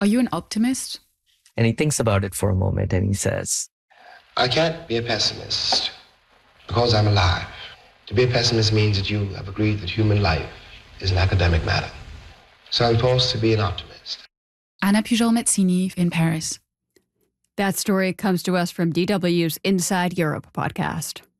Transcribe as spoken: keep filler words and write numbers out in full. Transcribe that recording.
Are you an optimist? And he thinks about it for a moment and he says, I can't be a pessimist because I'm alive. To be a pessimist means that you have agreed that human life is an academic matter. So I'm forced to be an optimist. Anna Pujol-Mezzini in Paris. That story comes to us from D W's Inside Europe podcast.